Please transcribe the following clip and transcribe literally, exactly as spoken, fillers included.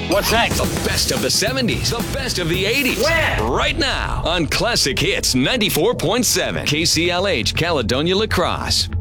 What's next? The best of the seventies, the best of the eighties. When? Right now on Classic Hits ninety-four point seven K C L H Caledonia La Crosse.